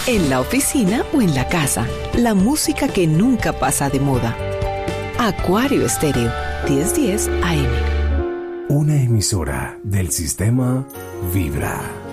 en la oficina o en la casa. La música que nunca pasa de moda. Acuario Estéreo, 1010 AM. Una emisora del sistema Vibra.